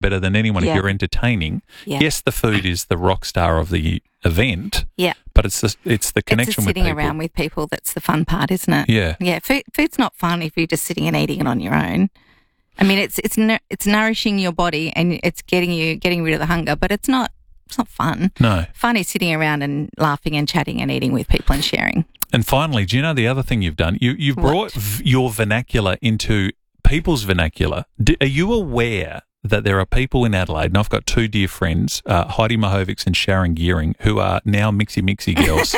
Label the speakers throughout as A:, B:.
A: better than anyone if
B: Yeah.
A: you're entertaining.
B: Yeah.
A: Yes, the food is the rock star of the event,
B: Yeah.
A: but it's the connection
B: It's the
A: with
B: sitting
A: people.
B: around with people that's the fun part, isn't it?
A: Yeah.
B: Yeah. Food's not fun if you're just sitting and eating it on your own. I mean, it's nourishing your body and it's getting rid of the hunger, but it's not fun.
A: No.
B: Fun is sitting around and laughing and chatting and eating with people and sharing.
A: And finally, do you know the other thing you've done? You've brought your vernacular into people's vernacular. Are you aware that there are people in Adelaide, and I've got two dear friends, Heidi Mahovics and Sharon Gearing, who are now mixy girls.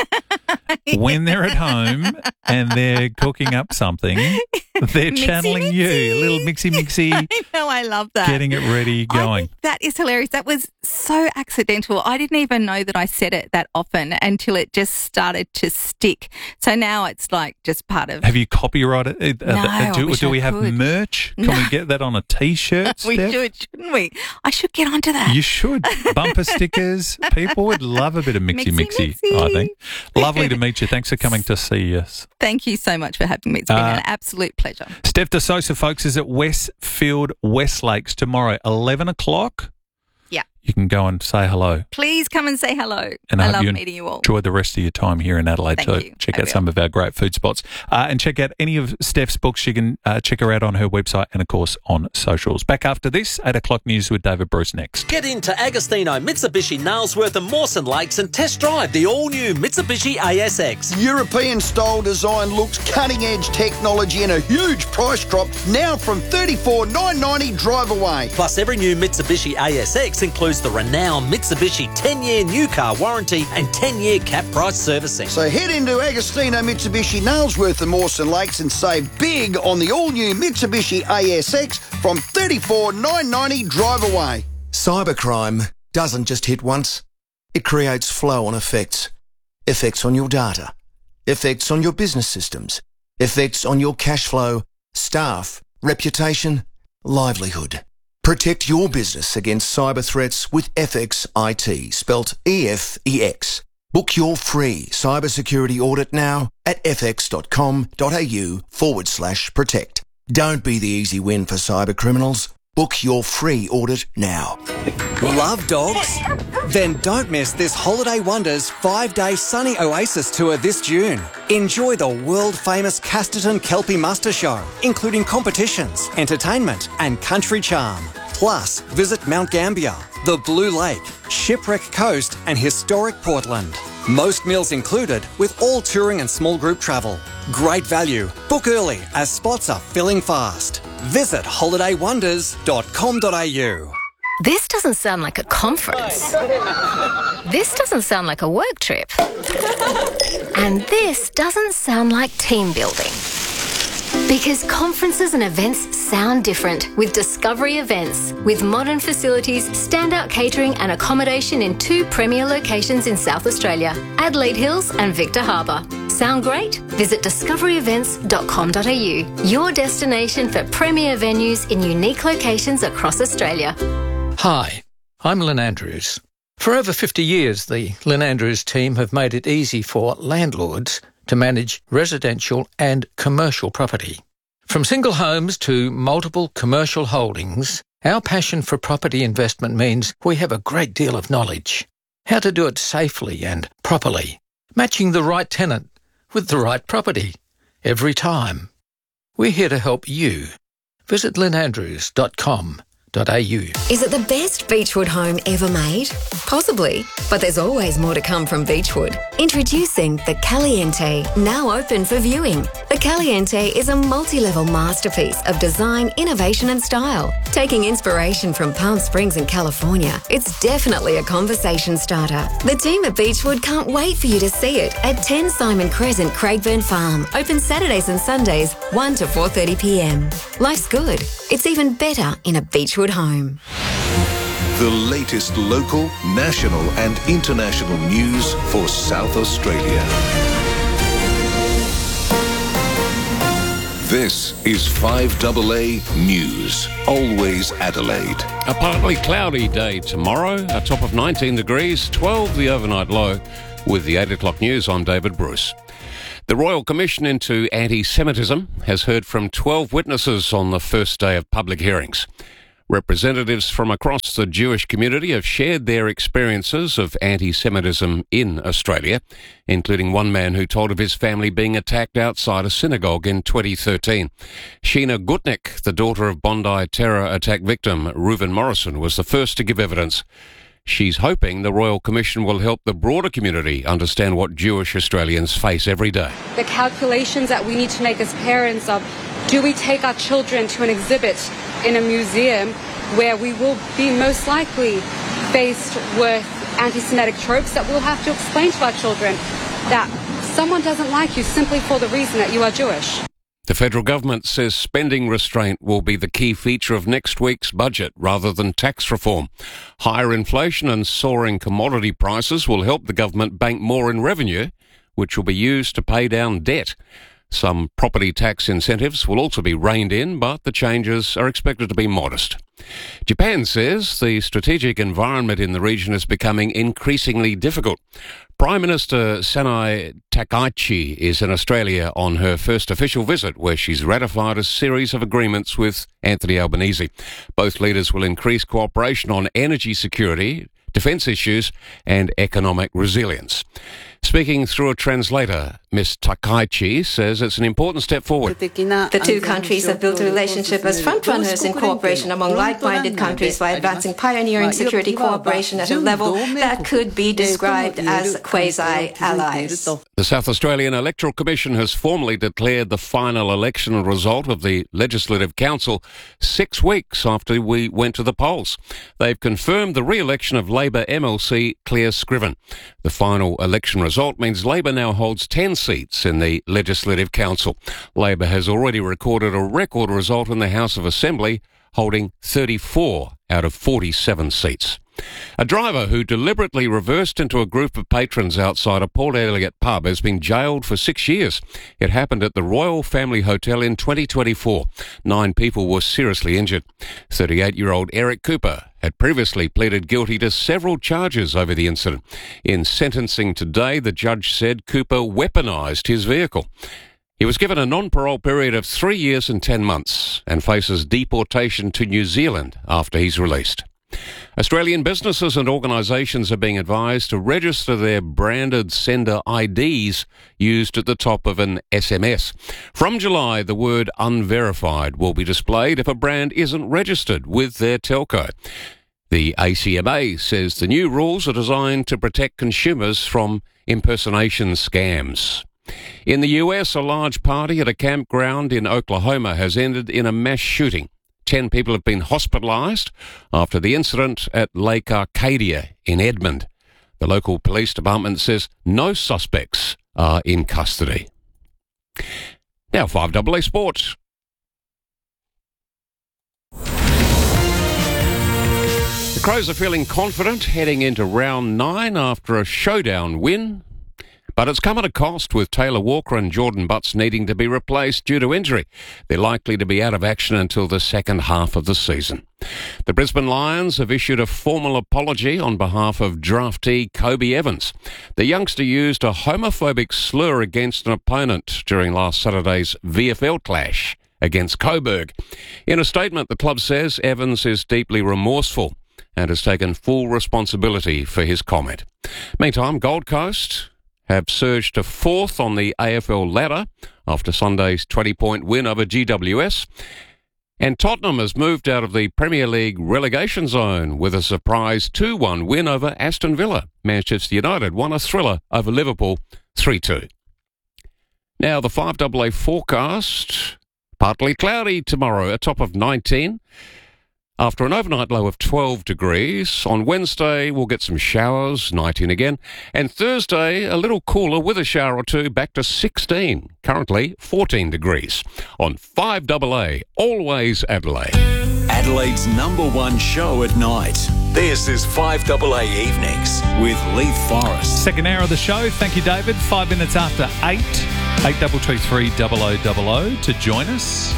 A: When they're at home and they're cooking up something, they're channeling you, little mixy,
B: I know, I love that.
A: getting it ready,
B: I
A: going.
B: think that is hilarious. That was so accidental. I didn't even know that I said it that often until it just started to stick. So now it's like just part of.
A: Have you copyrighted it?
B: No, I wish
A: do we
B: I
A: have
B: could.
A: merch? Can we get that on a T-shirt,
B: We
A: Steph?
B: should, shouldn't we? I should get onto that.
A: You should. Bumper stickers. People would love a bit of mixy, I think. Lovely to meet you. Thanks for coming to see us.
B: Thank you so much for having me. It's been an absolute pleasure.
A: Steph De Sosa, folks, is at Westfield West Lakes tomorrow, 11 o'clock.
B: Yeah.
A: You can go and say hello.
B: Please come and say hello.
A: And
B: I
A: hope
B: love
A: you
B: meeting you all.
A: enjoy the rest of your time here in Adelaide.
B: Thank
A: So
B: you.
A: check
B: I
A: out
B: will.
A: some of our great food spots. And check out any of Steph's books. You can check her out on her website and, of course, on socials. Back after this, 8 o'clock news with David Bruce next.
C: Get into Agostino, Mitsubishi, Nailsworth and Mawson Lakes and test drive the all-new Mitsubishi ASX.
D: European-style design looks, cutting-edge technology and a huge price drop now from $34,990 drive away.
C: Plus, every new Mitsubishi ASX includes the renowned Mitsubishi 10-year new car warranty and 10-year cap price servicing.
D: So head into Agostino, Mitsubishi, Nailsworth and Mawson Lakes and save big on the all-new Mitsubishi ASX from $34,990 drive away.
E: Cybercrime doesn't just hit once. It creates flow-on effects. Effects on your data. Effects on your business systems. Effects on your cash flow, staff, reputation, livelihood. Protect your business against cyber threats with FX IT, spelt EFEX. Book your free cybersecurity audit now at fx.com.au/protect. Don't be the easy win for cyber criminals. Book your free audit now.
F: Love dogs? Then don't miss this Holiday Wonders 5-day sunny oasis tour this June. Enjoy the world-famous Casterton Kelpie Muster Show, including competitions, entertainment and country charm. Plus, visit Mount Gambier, the Blue Lake, Shipwreck Coast and historic Portland. Most meals included with all touring and small group travel. Great value. Book early as spots are filling fast. Visit holidaywonders.com.au.
G: This doesn't sound like a conference. This doesn't sound like a work trip. And this doesn't sound like team building. Because conferences and events sound different with Discovery Events. With modern facilities, standout catering and accommodation in 2 premier locations in South Australia, Adelaide Hills and Victor Harbour. Sound great? Visit discoveryevents.com.au, your destination for premier venues in unique locations across Australia.
H: Hi, I'm Lynn Andrews. For over 50 years, the Lynn Andrews team have made it easy for landlords to manage residential and commercial property. From single homes to multiple commercial holdings, our passion for property investment means we have a great deal of knowledge. How to do it safely and properly, matching the right tenant with the right property every time. We're here to help you. Visit lynnandrews.com.au.
I: Is it the best Beechwood home ever made? Possibly, but there's always more to come from Beechwood. Introducing the Caliente, now open for viewing. The Caliente is a multi-level masterpiece of design, innovation and style. Taking inspiration from Palm Springs in California, it's definitely a conversation starter. The team at Beechwood can't wait for you to see it at 10 Simon Crescent, Craigburn Farm. Open Saturdays and Sundays, 1 to 4:30 p.m. Life's good. It's even better in a Beechwood home.
J: The latest local, national and international news for South Australia. This is 5AA News, always Adelaide.
K: A partly cloudy day tomorrow, a top of 19 degrees, 12 the overnight low. With the 8 o'clock news, I'm David Bruce. The Royal Commission into Anti-Semitism has heard from 12 witnesses on the first day of public hearings. Representatives from across the Jewish community have shared their experiences of anti-Semitism in Australia, including one man who told of his family being attacked outside a synagogue in 2013. Sheena Gutnick, the daughter of Bondi terror attack victim Reuven Morrison, was the first to give evidence. She's hoping the Royal Commission will help the broader community understand what Jewish Australians face every day.
L: The calculations that we need to make as parents of, do we take our children to an exhibit in a museum where we will be most likely faced with anti-Semitic tropes that we'll have to explain to our children that someone doesn't like you simply for the reason that you are Jewish.
K: The federal government says spending restraint will be the key feature of next week's budget rather than tax reform. Higher inflation and soaring commodity prices will help the government bank more in revenue, which will be used to pay down debt. Some property tax incentives will also be reined in, but the changes are expected to be modest. Japan says the strategic environment in the region is becoming increasingly difficult. Prime Minister Sanai Takaichi is in Australia on her first official visit, where she's ratified a series of agreements with Anthony Albanese. Both leaders will increase cooperation on energy security, defence issues and economic resilience. Speaking through a translator, Ms. Takaichi says it's an important step forward.
M: The two countries have built a relationship as frontrunners in cooperation among like-minded countries by advancing pioneering security cooperation at a level that could be described as quasi-allies.
K: The South Australian Electoral Commission has formally declared the final election result of the Legislative Council 6 weeks after we went to the polls. They've confirmed the re-election of Labor MLC Claire Scriven. The final election result means Labor now holds 10 seats in the Legislative Council. Labor has already recorded a record result in the House of Assembly, holding 34 out of 47 seats. A driver who deliberately reversed into a group of patrons outside a Port Elliot pub has been jailed for 6 years. It happened at the Royal Family Hotel in 2024. 9 people were seriously injured. 38-year-old Eric Cooper had previously pleaded guilty to several charges over the incident. In sentencing today, the judge said Cooper weaponised his vehicle. He was given a non-parole period of 3 years and 10 months and faces deportation to New Zealand after he's released. Australian businesses and organisations are being advised to register their branded sender IDs used at the top of an SMS. From July, the word unverified will be displayed if a brand isn't registered with their telco. The ACMA says the new rules are designed to protect consumers from impersonation scams. In the US, a large party at a campground in Oklahoma has ended in a mass shooting. 10 people have been hospitalised after the incident at Lake Arcadia in Edmond. The local police department says no suspects are in custody. Now 5AA Sports. The Crows are feeling confident heading into round 9 after a showdown win. But it's come at a cost, with Taylor Walker and Jordan Butts needing to be replaced due to injury. They're likely to be out of action until the second half of the season. The Brisbane Lions have issued a formal apology on behalf of draftee Kobe Evans. The youngster used a homophobic slur against an opponent during last Saturday's VFL clash against Coburg. In a statement, the club says Evans is deeply remorseful and has taken full responsibility for his comment. Meantime, Gold Coast have surged to 4th on the AFL ladder after Sunday's 20-point win over GWS. And Tottenham has moved out of the Premier League relegation zone with a surprise 2-1 win over Aston Villa. Manchester United won a thriller over Liverpool 3-2. Now the 5AA forecast. Partly cloudy tomorrow, a top of 19. After an overnight low of 12 degrees. On Wednesday, we'll get some showers, 19 again. And Thursday, a little cooler with a shower or two, back to 16. Currently, 14 degrees. On 5AA, always Adelaide.
N: Adelaide's #1 show at night. This is 5AA Evenings with Leith Forrest.
A: Second hour of the show. Thank you, David. 5 minutes after 8. 8223 0000 to join us.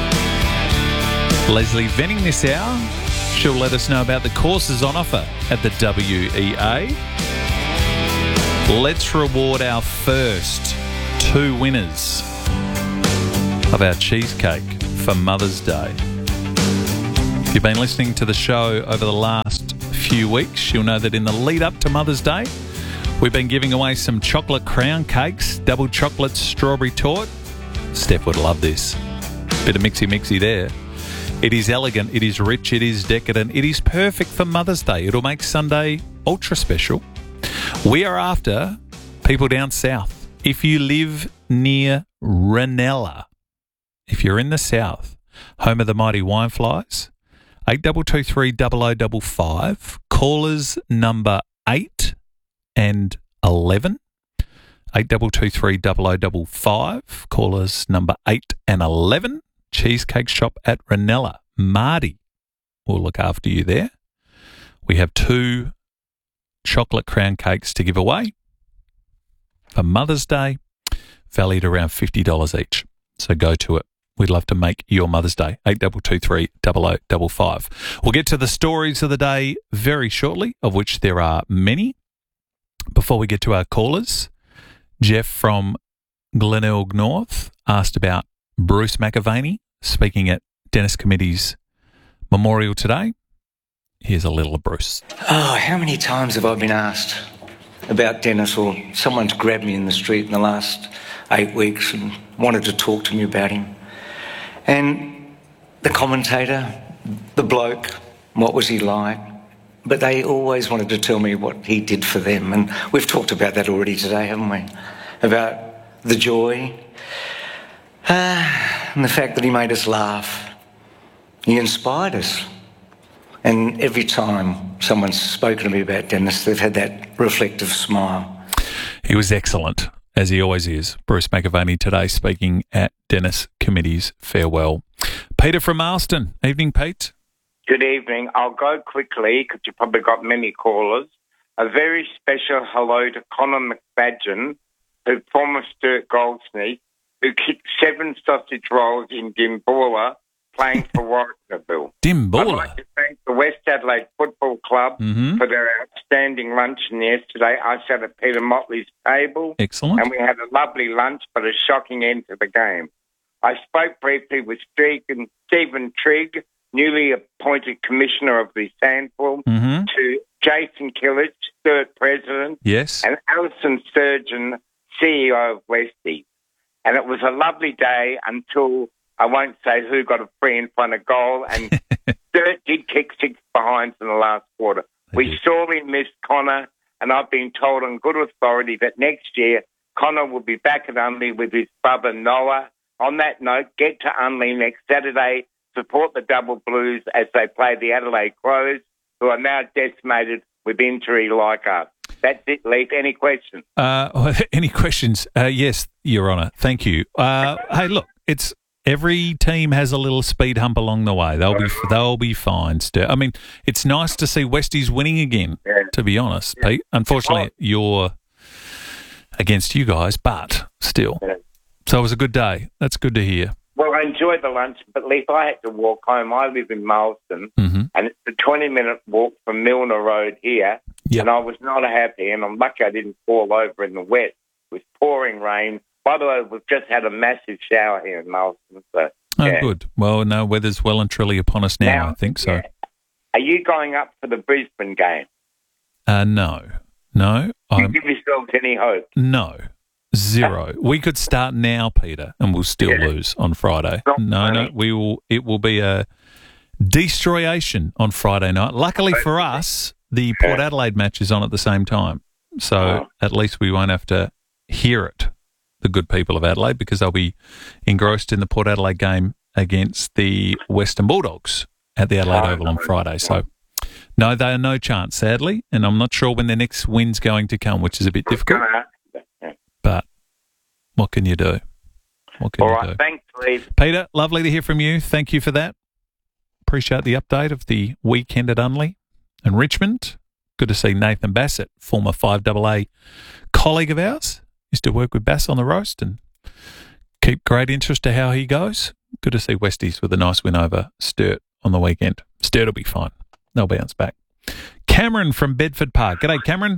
A: Leslie Venning this hour. She'll let us know about the courses on offer at the WEA. Let's reward our first 2 winners of our cheesecake for Mother's Day. If you've been listening to the show over the last few weeks, you'll know that in the lead up to Mother's Day, we've been giving away some chocolate crown cakes, double chocolate strawberry torte. Steph would love this. Bit of mixy there. It is elegant, it is rich, it is decadent, it is perfect for Mother's Day. It'll make Sunday ultra special. We are after people down south. If you live near Ranella, if you're in the south, home of the mighty Wineflies, 8223 0055, callers number 8 and 11. 8223 0055, callers number 8 and 11. Cheesecake Shop at Ranella. Marty will look after you there. We have 2 chocolate crown cakes to give away for Mother's Day, valued around $50 each. So go to it. We'd love to make your Mother's Day. 8223 0055. We'll get to the stories of the day very shortly, of which there are many. Before we get to our callers, Jeff from Glenelg North asked about Bruce McAvaney speaking at Dennis Committee's memorial today. Here's a little of Bruce.
O: Oh, how many times have I been asked about Dennis, or someone's grabbed me in the street in the last 8 weeks and wanted to talk to me about him. And the commentator, the bloke, what was he like? But they always wanted to tell me what he did for them. And we've talked about that already today, haven't we? About the joy and the fact that he made us laugh. He inspired us. And every time someone's spoken to me about Dennis, they've had that reflective smile.
A: He was excellent, as he always is. Bruce McAvaney today speaking at Dennis Committee's farewell. Peter from Marston. Evening, Pete.
P: Good evening. I'll go quickly because you've probably got many callers. A very special hello to Connor McFadden, who former Sturt Goldsmith, who kicked 7 sausage rolls in Dimboola, playing for Warrnambool.
A: Dimboola.
P: I'd like to thank the West Adelaide Football Club for their outstanding luncheon yesterday. I sat at Peter Motley's table.
A: Excellent.
P: And we had a lovely lunch, but a shocking end to the game. I spoke briefly with Stephen Trigg, newly appointed Commissioner of the SANFL, to Jason Killich, Sturt President,
A: yes, and
P: Alison Sturgeon, CEO of Westie. And it was a lovely day until, I won't say who got a free in front of goal, and Sturt did kick 6 behinds in the last quarter. We sorely missed Connor, and I've been told on good authority that next year Connor will be back at Unley with his brother Noah. On that note, get to Unley next Saturday, support the Double Blues as they play the Adelaide Crows, who are now decimated with injury like us. That's it, Leaf. Any questions?
A: Any questions? Yes, Your Honour. Thank you. Hey, look, it's every team has a little speed hump along the way. They'll be fine. I mean, it's nice to see Westies winning again. To be honest, Pete. Unfortunately, you're against you guys, but still. So it was a good day. That's good to hear.
P: Well, I enjoyed the lunch, but Leaf, I had to walk home. I live in Marsden, and it's a 20-minute walk from Milner Road here, and I was not happy, and I'm lucky I didn't fall over in the wet. It was pouring rain. By the way, we've just had a massive shower here in Marsden. So,
A: good. Well, no, weather's well and truly upon us now, I think so.
P: Are you going up for the Brisbane game?
A: No. Do
P: you give yourselves any hope?
A: No. 0. We could start now, Peter, and we'll still lose on Friday. No, we will. It will be a destroyation on Friday night. Luckily for us, the Port Adelaide match is on at the same time, so at least we won't have to hear it, the good people of Adelaide, because they'll be engrossed in the Port Adelaide game against the Western Bulldogs at the Adelaide Oval on Friday. So, no, they are no chance, sadly, and I'm not sure when their next win's going to come, which is a bit difficult. But what can you do?
P: All right, thanks, Lee.
A: Peter, lovely to hear from you. Thank you for that. Appreciate the update of the weekend at Unley and Richmond. Good to see Nathan Bassett, former 5AA colleague of ours. Used to work with Bass on the roast and keep great interest to how he goes. Good to see Westies with a nice win over Sturt on the weekend. Sturt will be fine. They'll bounce back. Cameron from Bedford Park. G'day, Cameron.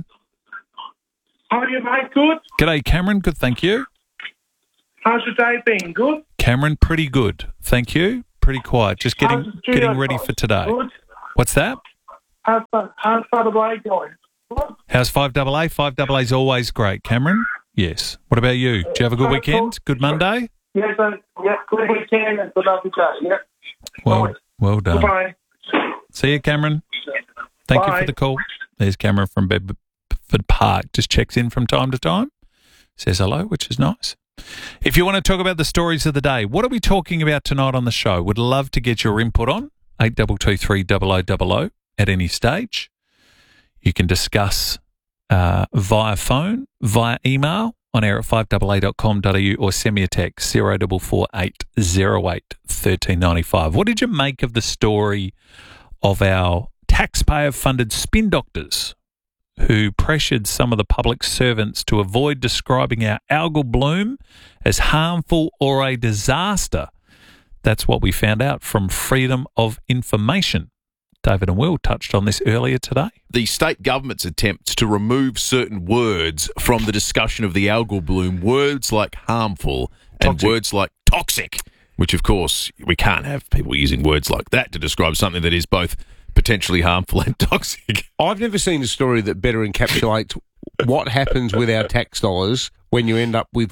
Q: How are you, mate? Good?
A: G'day, Cameron. Good, thank you.
Q: How's your day been? Good?
A: Cameron, pretty good. Thank you. pretty quiet. Just getting ready for today.
Q: Good.
A: What's that?
Q: How's 5AA going? Good.
A: How's 5AA? 5AA is always great. Cameron? Yes. What about you? Do you have a good weekend? Good Monday?
Q: Yes, good weekend and good lovely day. Yeah.
A: Well done.
Q: Goodbye.
A: See you, Cameron. Thank you
Q: Bye.
A: for the call. There's Cameron from Bedford Park. Just checks in from time to time. Says hello, which is nice. If you want to talk about the stories of the day, what are we talking about tonight on the show? Would love to get your input on 8223 at any stage. You can discuss via phone, via email, on air at 5AA.com.au or send me a text 0448 08 1395. What did you make of the story of our taxpayer-funded spin doctors who pressured some of the public servants to avoid describing our algal bloom as harmful or a disaster? That's what we found out from Freedom of Information. David and Will touched on this earlier today.
R: The state government's attempts to remove certain words from the discussion of the algal bloom, words like harmful and words like toxic, which, of course, we can't have people using words like that to describe something that is both potentially harmful and toxic.
S: I've never seen a story that better encapsulates what happens with our tax dollars when you end up with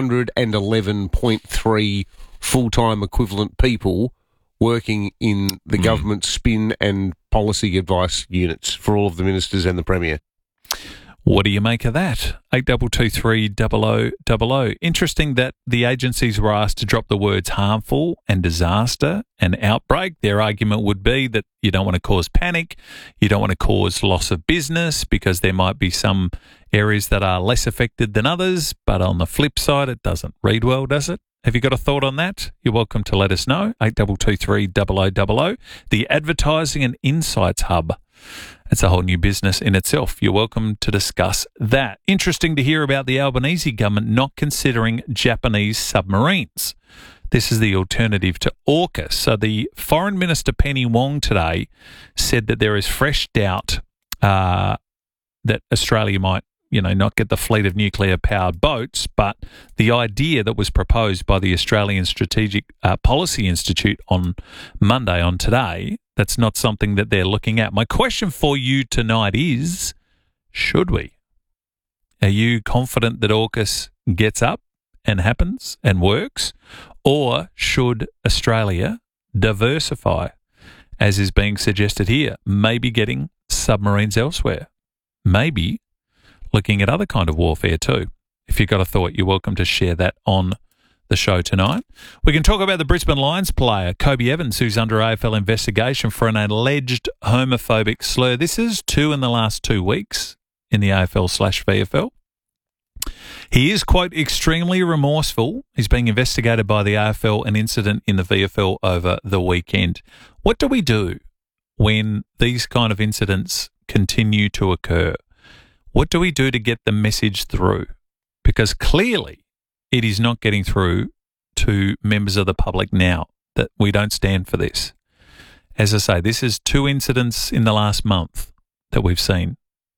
S: 111.3 full-time equivalent people working in the government spin and policy advice units for all of the ministers and the Premier.
A: What do you make of that? 8223 Interesting that the agencies were asked to drop the words harmful and disaster and outbreak. Their argument would be that you don't want to cause panic, you don't want to cause loss of business because there might be some areas that are less affected than others, but on the flip side, it doesn't read well, does it? Have you got a thought on that? You're welcome to let us know. 8223 the Advertising and Insights Hub. It's a whole new business in itself. You're welcome to discuss that. Interesting to hear about the Albanese government not considering Japanese submarines. This is the alternative to AUKUS. So the Foreign Minister Penny Wong today said that there is fresh doubt that Australia might not get the fleet of nuclear-powered boats, but the idea that was proposed by the Australian Strategic Policy Institute on Monday, on today, that's not something that they're looking at. My question for you tonight is, should we? Are you confident that AUKUS gets up and happens and works, or should Australia diversify, as is being suggested here, maybe getting submarines elsewhere, maybe looking at other kind of warfare too? If you've got a thought, you're welcome to share that on the show tonight. We can talk about the Brisbane Lions player, Kobe Evans, who's under AFL investigation for an alleged homophobic slur. This is 2 in the last 2 weeks in the AFL/VFL. He is, quote, extremely remorseful. He's being investigated by the AFL, an incident in the VFL over the weekend. What do we do when these kind of incidents continue to occur? What do we do to get the message through? Because clearly it is not getting through to members of the public now that we don't stand for this. As I say, this is 2 incidents in the last month that we've seen.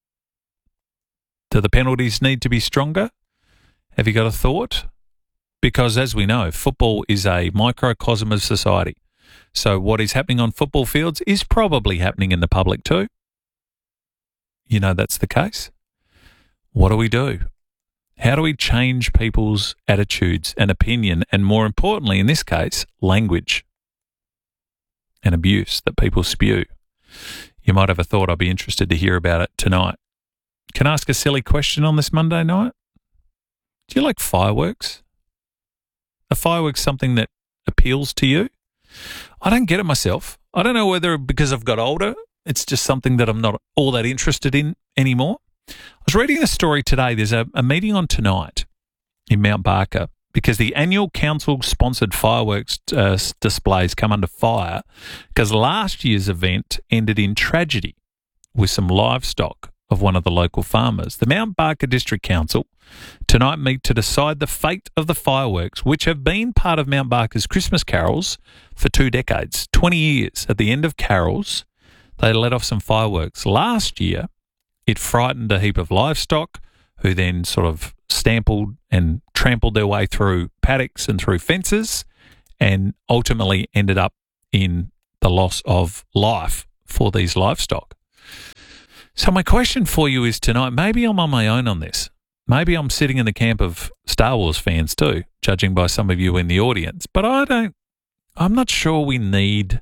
A: Do the penalties need to be stronger? Have you got a thought? Because as we know, football is a microcosm of society. So what is happening on football fields is probably happening in the public too. You know that's the case. What do we do? How do we change people's attitudes and opinion, and more importantly, in this case, language and abuse that people spew? You might have a thought. I'd be interested to hear about it tonight. Can I ask a silly question on this Monday night? Do you like fireworks? Are fireworks something that appeals to you? I don't get it myself. I don't know whether because I've got older, it's just something that I'm not all that interested in anymore. I was reading a story today. There's a meeting on tonight in Mount Barker because the annual council-sponsored fireworks displays come under fire because last year's event ended in tragedy with some livestock of one of the local farmers. The Mount Barker District Council tonight meet to decide the fate of the fireworks, which have been part of Mount Barker's Christmas carols for 2 decades, 20 years. At the end of carols, they let off some fireworks. Last year, it frightened a heap of livestock who then sort of stampled and trampled their way through paddocks and through fences and ultimately ended up in the loss of life for these livestock. So my question for you is tonight, maybe I'm on my own on this. Maybe I'm sitting in the camp of Star Wars fans too, judging by some of you in the audience. But I'm not sure we need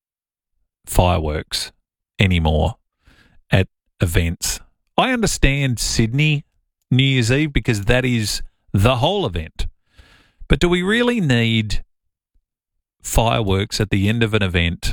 A: fireworks anymore at events. I understand Sydney New Year's Eve because that is the whole event. But do we really need fireworks at the end of an event?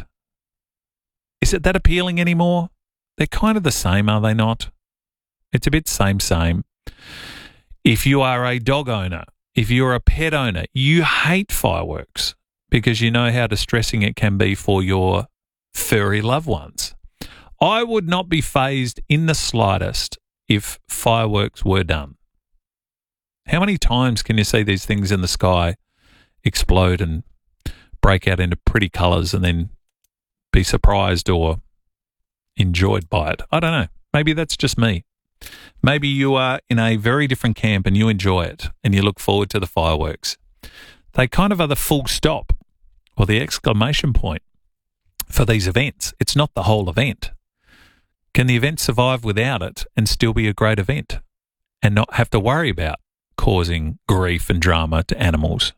A: Is it that appealing anymore? They're kind of the same, are they not? It's a bit same. If you are a dog owner, if you're a pet owner, you hate fireworks because you know how distressing it can be for your furry loved ones. I would not be fazed in the slightest if fireworks were done. How many times can you see these things in the sky explode and break out into pretty colours and then be surprised or enjoyed by it? I don't know. Maybe that's just me. Maybe you are in a very different camp and you enjoy it and you look forward to the fireworks. They kind of are the full stop or the exclamation point for these events. It's not the whole event. Can the event survive without it and still be a great event and not have to worry about causing grief and drama to animals?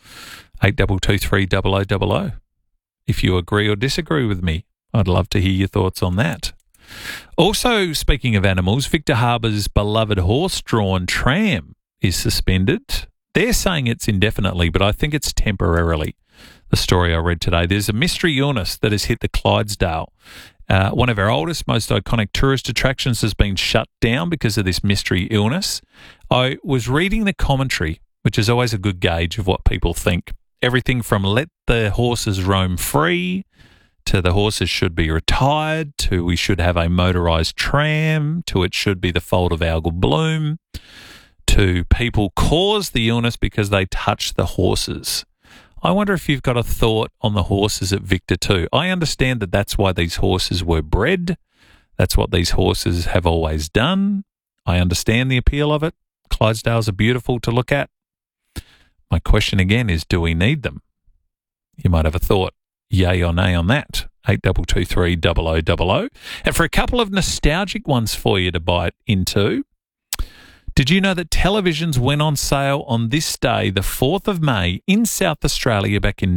A: 8223 0000. If you agree or disagree with me, I'd love to hear your thoughts on that. Also, speaking of animals, Victor Harbour's beloved horse-drawn tram is suspended. They're saying it's indefinitely, but I think it's temporarily. The story I read today, there's a mystery illness that has hit the Clydesdale. One of our oldest, most iconic tourist attractions has been shut down because of this mystery illness. I was reading the commentary, which is always a good gauge of what people think. Everything from let the horses roam free to the horses should be retired, to we should have a motorised tram, to it should be the fault of algal bloom, to people cause the illness because they touch the horses. I wonder if you've got a thought on the horses at Victor too. I understand that that's why these horses were bred. That's what these horses have always done. I understand the appeal of it. Clydesdales are beautiful to look at. My question again is, do we need them? You might have a thought. Yay or nay on that. 8223 0000. And for a couple of nostalgic ones for you to bite into, did you know that televisions went on sale on this day, the 4th of May, in South Australia back in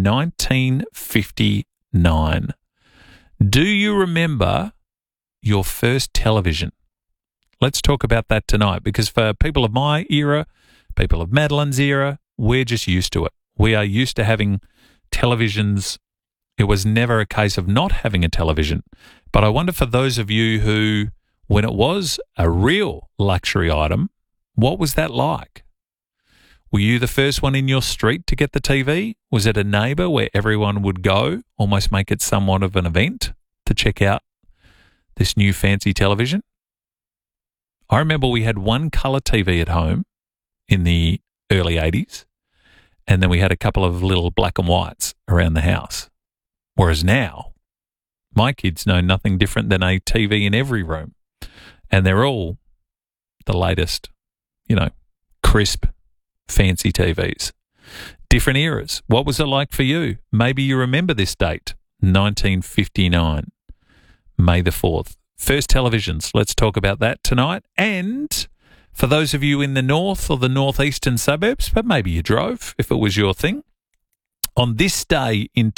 A: 1959? Do you remember your first television? Let's talk about that tonight, because for people of my era, people of Madeline's era, we're just used to it. We are used to having televisions. It was never a case of not having a television. But I wonder for those of you who, when it was a real luxury item, what was that like? Were you the first one in your street to get the TV? Was it a neighbour where everyone would go, almost make it somewhat of an event to check out this new fancy television? I remember we had one colour TV at home in the early 80s, and then we had a couple of little black and whites around the house. Whereas now, my kids know nothing different than a TV in every room, and they're all the latest, crisp, fancy TVs. Different eras. What was it like for you? Maybe you remember this date, 1959, May the 4th. First televisions. Let's talk about that tonight. And for those of you in the north or the northeastern suburbs, but maybe you drove if it was your thing, on this day in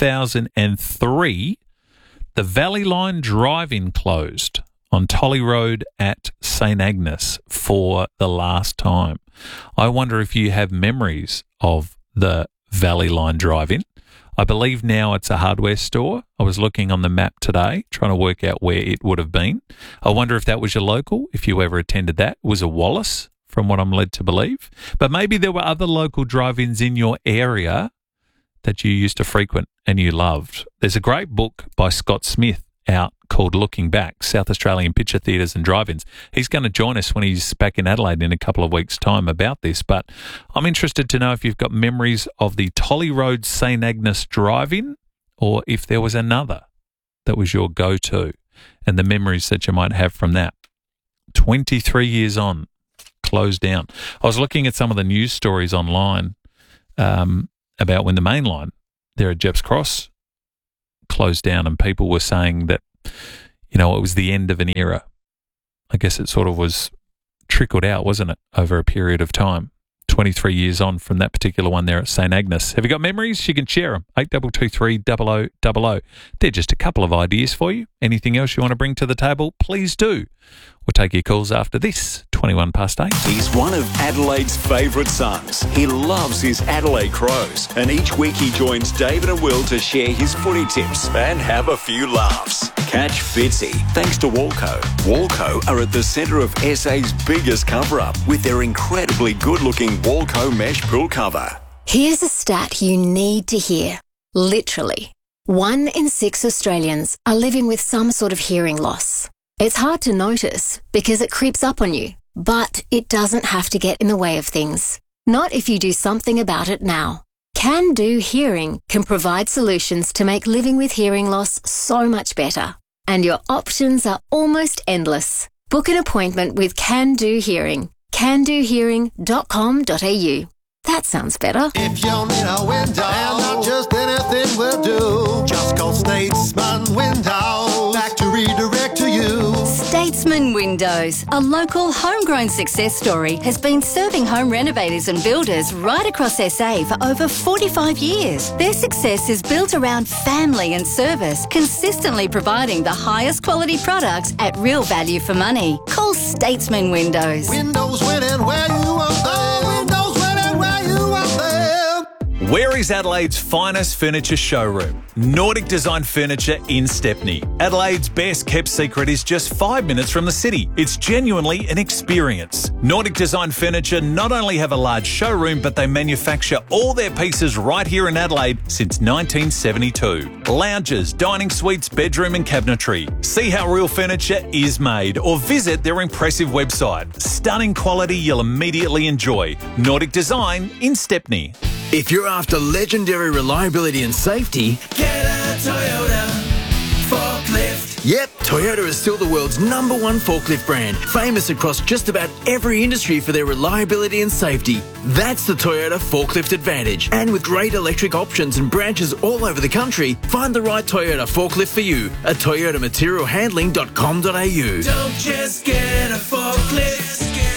A: 2003, the Valley Line Drive-In closed on Tolly Road at St Agnes for the last time. I wonder if you have memories of the Valley Line Drive-In. I believe now it's a hardware store. I was looking on the map today, trying to work out where it would have been. I wonder if that was your local, if you ever attended that. It was a Wallace, from what I'm led to believe. But maybe there were other local drive-ins in your area that you used to frequent and you loved. There's a great book by Scott Smith out called Looking Back, South Australian Picture Theatres and Drive-Ins. He's going to join us when he's back in Adelaide in a couple of weeks' time about this, but I'm interested to know if you've got memories of the Tolly Road St Agnes Drive-In, or if there was another that was your go-to and the memories that you might have from that. 23 years on, closed down. I was looking at some of the news stories online about when the main line there at Jepps Cross closed down, and people were saying that, you know, it was the end of an era. I guess it sort of was trickled out, wasn't it, over a period of time. 23 years on from that particular one there at St Agnes. Have you got memories? You can share them. 8223 0000. They're just a couple of ideas for you. Anything else you want to bring to the table, please do. We'll take your calls after this, 21 past 8.
N: He's one of Adelaide's favourite sons. He loves his Adelaide Crows, and each week he joins David and Will to share his footy tips and have a few laughs. Catch Fitzy thanks to Walco. Walco are at the centre of SA's biggest cover-up with their incredibly good-looking Walco mesh pool cover.
G: Here's a stat you need to hear. Literally, 1 in 6 Australians are living with some sort of hearing loss. It's hard to notice because it creeps up on you, but it doesn't have to get in the way of things. Not if you do something about it now. Can Do Hearing can provide solutions to make living with hearing loss so much better. And your options are almost endless. Book an appointment with Can Do Hearing. candohearing.com.au. That sounds better.
T: If you need a window, and not just anything will do, just call Statesman Windows. Back to redirect to you.
U: Statesman Windows, a local homegrown success story, has been serving home renovators and builders right across SA for over 45 years. Their success is built around family and service, consistently providing the highest quality products at real value for money. Call Statesman Windows.
T: Windows when and where you want them. Windows when and where you want them.
A: Where is Adelaide's finest furniture showroom? Nordic Design Furniture in Stepney. Adelaide's best kept secret is just 5 minutes from the city. It's genuinely an experience. Nordic Design Furniture not only have a large showroom, but they manufacture all their pieces right here in Adelaide since 1972. Lounges, dining suites, bedroom and cabinetry. See how real furniture is made or visit their impressive website. Stunning quality you'll immediately enjoy. Nordic Design in Stepney.
V: If you're after legendary reliability and safety,
T: get a Toyota forklift.
V: Yep, Toyota is still the world's #1 forklift brand, famous across just about every industry for their reliability and safety. That's the Toyota Forklift Advantage. And with great electric options and branches all over the country, find the right Toyota forklift for you at toyotamaterialhandling.com.au.
T: Don't just get a forklift,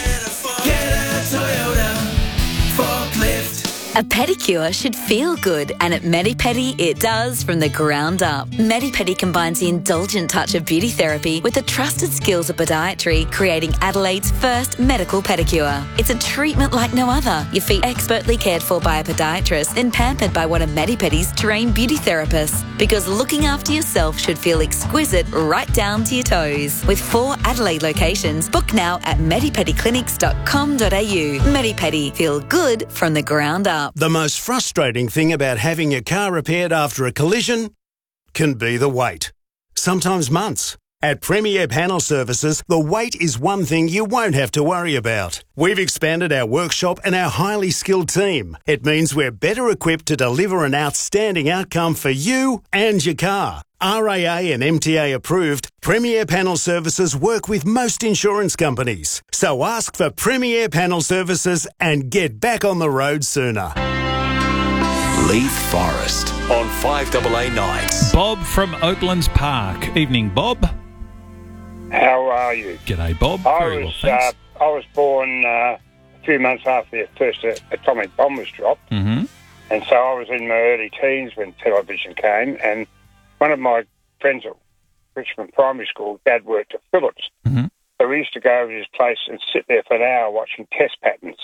T: get a Toyota forklift.
W: A pedicure should feel good, and at Medipedi it does from the ground up. Medipedi combines the indulgent touch of beauty therapy with the trusted skills of podiatry, creating Adelaide's first medical pedicure. It's a treatment like no other. Your feet expertly cared for by a podiatrist, then pampered by one of Medipedi's trained beauty therapists. Because looking after yourself should feel exquisite right down to your toes. With 4 Adelaide locations, book now at medipediclinics.com.au. Medipedi, feel good from the ground up.
X: The most frustrating thing about having your car repaired after a collision can be the wait. Sometimes months. At Premier Panel Services, the wait is one thing you won't have to worry about. We've expanded our workshop and our highly skilled team. It means we're better equipped to deliver an outstanding outcome for you and your car. RAA and MTA approved, Premier Panel Services work with most insurance companies. So ask for Premier Panel Services and get back on the road sooner.
N: Leith Forest on 5AA Nights.
A: Bob from Oaklands Park. Evening, Bob.
Y: How are you?
A: G'day, Bob. Very well, thanks.
Y: I was born a few months after the first atomic bomb was dropped.
A: Mm-hmm.
Y: And so I was in my early teens when television came, and one of my friends at Richmond Primary School, Dad worked at Phillips.
A: Mm-hmm.
Y: So we used to go over to his place and sit there for an hour watching test patterns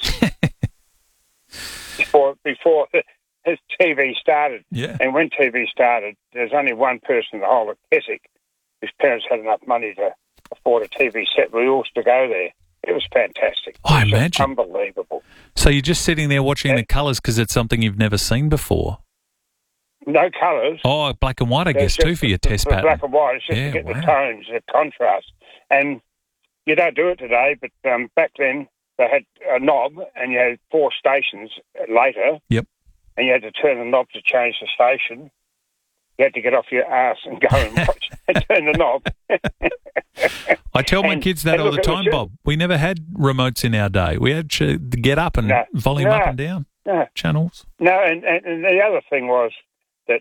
Y: before his TV started.
A: Yeah.
Y: And when TV started, there's only one person in the whole of Keswick whose parents had enough money to afford a TV set. We all used to go there. It was fantastic.
A: I imagine.
Y: Unbelievable.
A: So you're just sitting there watching the colours because it's something you've never seen before?
Y: No colours.
A: Oh, black and white, I guess, too, for your test pattern.
Y: Black and white. It's just to get the tones, the contrast. And you don't do it today, but back then they had a knob and you had 4 stations later.
A: Yep.
Y: And you had to turn the knob to change the station. You had to get off your ass and go and watch and turn the knob.
A: I tell my kids that all the time, Bob. We never had remotes in our day. We had to get up and volume up and down channels.
Y: No, and the other thing was that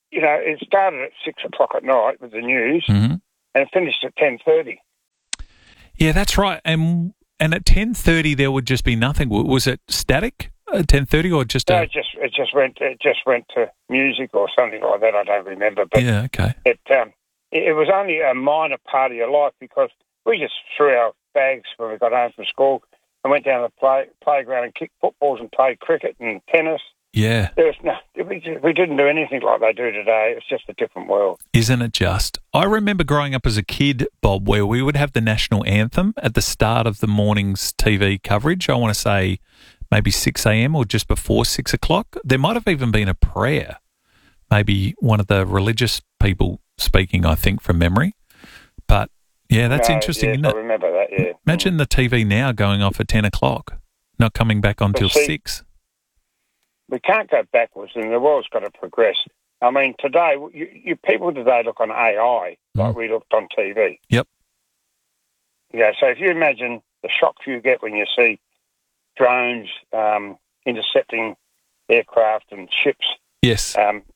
Y: it started at 6 o'clock at night with the news, and it finished at 10:30.
A: Yeah, that's right. And at 10:30 there would just be nothing. Was it static at 10:30 or just?
Y: No, it just went to music or something like that. I don't remember. But
A: yeah, okay.
Y: It was only a minor part of your life because we just threw our bags when we got home from school and went down the playground and kicked footballs and played cricket and tennis.
A: Yeah.
Y: We didn't do anything like they do today. It was just a different world.
A: Isn't it just? I remember growing up as a kid, Bob, where we would have the national anthem at the start of the morning's TV coverage. I want to say maybe 6 a.m. or just before 6 o'clock. There might have even been a prayer, maybe one of the religious people speaking, I think, from memory. But, yeah, that's interesting, isn't it?
Y: I remember that, yeah.
A: Imagine the TV now going off at 10 o'clock, not coming back on till 6.
Y: We can't go backwards, and the world's got to progress. I mean, today, you people today look on AI like we looked on TV.
A: Yep.
Y: Yeah, so if you imagine the shock you get when you see drones intercepting aircraft and ships.
A: Yes.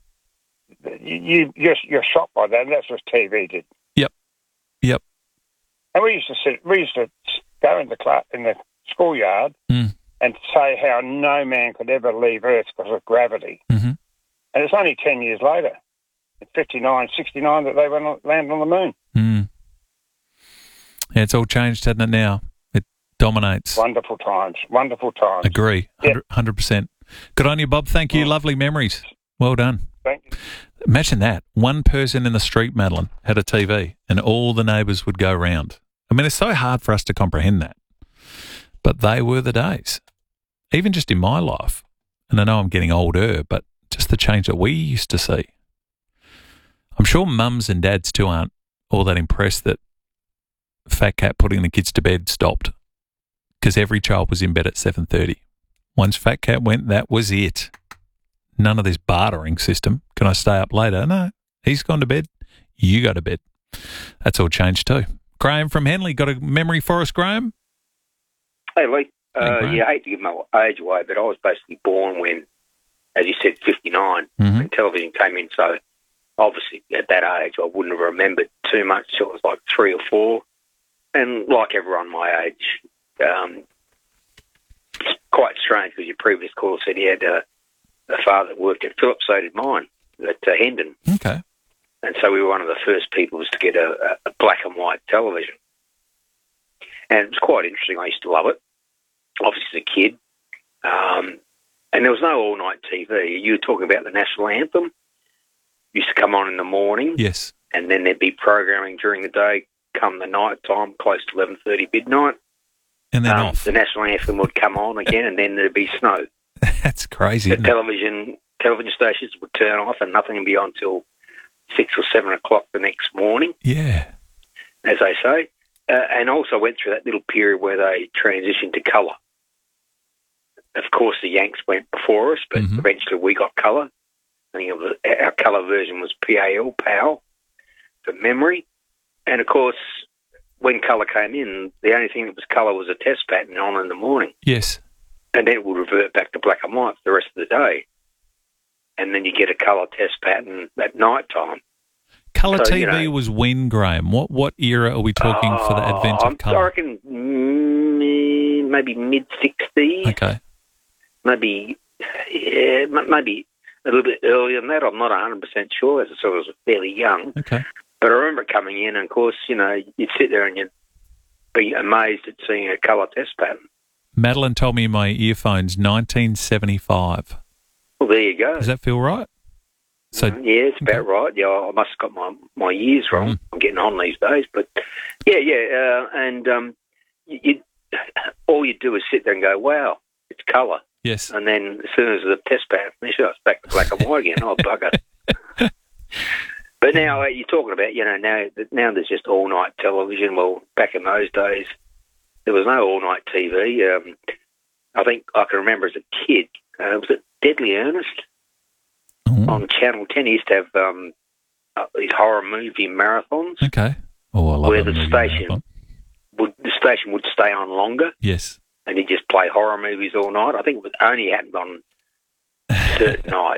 Y: You're shocked by that, and that's what TV did.
A: Yep.
Y: And we used to go in the schoolyard and say how no man could ever leave Earth because of gravity. Mm-hmm. And it's only 10 years later, in 69, that they landed on the moon.
A: Mm. Yeah, it's all changed, hasn't it, now? It dominates.
Y: Wonderful times.
A: Agree, 100%. Good on you, Bob. Thank you. Lovely memories. Well done.
Y: Thank you.
A: Imagine that. One person in the street, Madeline, had a TV and all the neighbours would go round. I mean, it's so hard for us to comprehend that. But they were the days. Even just in my life, and I know I'm getting older, but just the change that we used to see. I'm sure mums and dads too aren't all that impressed that Fat Cat putting the kids to bed stopped because every child was in bed at 7:30. Once Fat Cat went, that was it. None of this bartering system. Can I stay up later? No, he's gone to bed. You go to bed. That's all changed too. Graham from Henley, got a memory for us, Graham?
B: Hey, Lee. I hate to give my age away, but I was basically born when, as you said, 59, when television came in. So obviously at that age, I wouldn't have remembered too much. So it was like 3 or 4. And like everyone my age, it's quite strange because your previous caller said he had a father that worked at Philips, so did mine, at Hendon.
A: Okay.
B: And so we were one of the first people to get a black and white television. And it was quite interesting. I used to love it, obviously as a kid. And there was no all-night TV. You were talking about the national anthem. It used to come on in the morning.
A: Yes.
B: And then there'd be programming during the day, come the night time, close to 11:30 midnight.
A: And then off.
B: The national anthem would come on again, and then there'd be snow.
A: That's crazy.
B: The television stations would turn off, and nothing would be on till 6 or 7 o'clock the next morning.
A: Yeah.
B: As they say. And also went through that little period where they transitioned to colour. Of course, the Yanks went before us, but eventually we got colour. I think our colour version was PAL, for memory. And, of course, when colour came in, the only thing that was colour was a test pattern on in the morning.
A: Yes.
B: And then it would revert back to black and white for the rest of the day. And then you get a colour test pattern at night time.
A: Colour TV was when, Graham? What era are we talking for the advent of colour?
B: I reckon maybe mid-60s.
A: Okay.
B: Maybe a little bit earlier than that. I'm not 100% sure, as I was fairly young.
A: Okay.
B: But I remember coming in, and, of course, you'd sit there and you'd be amazed at seeing a colour test pattern.
A: Madeline told me in my earphones 1975.
B: Well, there you go.
A: Does that feel right? So
B: yeah, it's about right. Yeah, I must have got my years wrong. I'm getting on these days, but and all you do is sit there and go, "Wow, it's colour."
A: Yes.
B: And then as soon as the test pattern finishes, it's back to black and white again. Oh, bugger! But now you're talking about, now there's just all night television. Well, back in those days, there was no all night TV. I think I can remember as a kid. Was it Deadly Ernest? On Channel 10, he used to have these horror movie marathons.
A: Okay. Oh, I love
B: where the station would stay on longer.
A: Yes.
B: And he'd just play horror movies all night. I think it only happened on certain nights.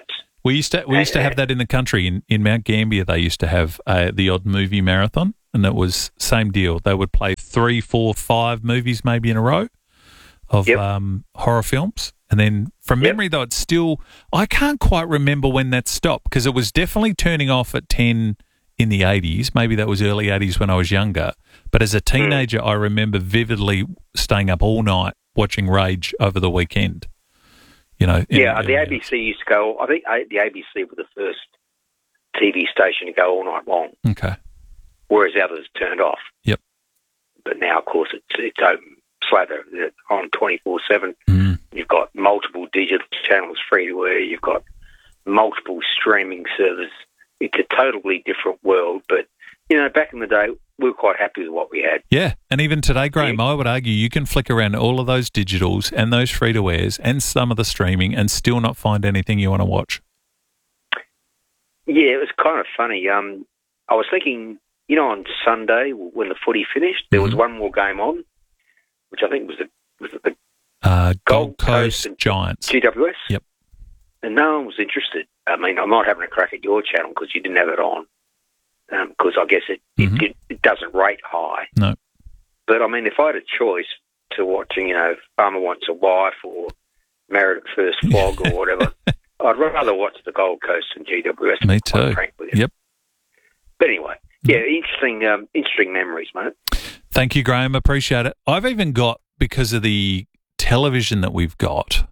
A: We used to have that in the country. In Mount Gambier, they used to have the odd movie marathon, and it was same deal. They would play 3, 4, 5 movies maybe in a row of horror films. And then from memory, though, it's still – I can't quite remember when that stopped because it was definitely turning off at 10 in the 80s. Maybe that was early 80s when I was younger. But as a teenager, I remember vividly staying up all night watching Rage over the weekend. You know,
B: the ABC used to go. I think the ABC were the first TV station to go all night long.
A: Okay.
B: Whereas others turned off.
A: Yep.
B: But now, of course, it's open slather on 24/7. You've got multiple digital channels free to air. You've got multiple streaming servers. It's a totally different world. But you know, back in the day, we were quite happy with what we had.
A: Yeah, and even today, Graham, I would argue you can flick around all of those digitals and those free-to-airs and some of the streaming and still not find anything you want to watch.
B: Yeah, it was kind of funny. I was thinking, you know, on Sunday when the footy finished, there was one more game on, which I think was the
A: Gold Coast Giants.
B: GWS?
A: Yep.
B: And no one was interested. I mean, I'm not having a crack at your channel because you didn't have it on. Because I guess it doesn't rate high.
A: No.
B: But, I mean, if I had a choice to watching, you know, Farmer Wants a Wife or Married at First Flog or whatever, I'd rather watch the Gold Coast than GWS.
A: Me too.
B: Frank with you.
A: Yep.
B: But anyway, yeah, interesting memories, mate.
A: Thank you, Graham. Appreciate it. I've even got, because of the television that we've got,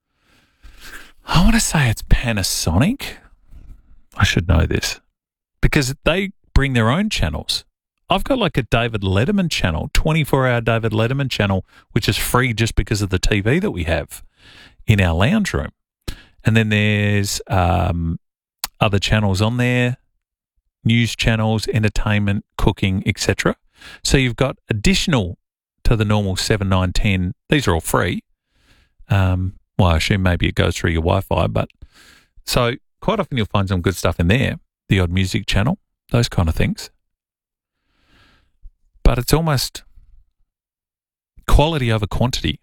A: I want to say it's Panasonic. I should know this. Because they bring their own channels. I've got like a David Letterman channel, 24-hour David Letterman channel, which is free just because of the TV that we have in our lounge room. And then there's other channels on there, news channels, entertainment, cooking, etc. So you've got additional to the normal 7, 9, 10. These are all free. Well, I assume maybe it goes through your Wi-Fi. But so quite often you'll find some good stuff in there. The odd music channel, those kind of things. But it's almost quality over quantity.